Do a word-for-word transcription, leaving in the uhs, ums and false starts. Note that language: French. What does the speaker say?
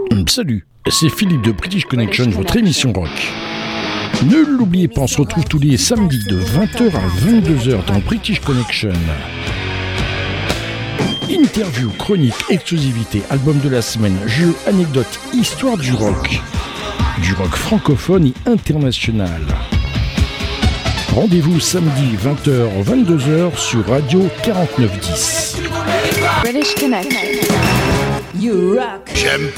Salut, c'est Philippe de British Connection, votre émission rock. Ne l'oubliez pas, on se retrouve tous les samedis de vingt heures à vingt-deux heures dans British Connection. Interview, chronique, exclusivité, album de la semaine, jeux, anecdotes, histoire du rock. Du rock francophone et international. Rendez-vous samedi vingt heures à vingt-deux heures sur Radio quarante-neuf dix. British Connection. You rock. J'aime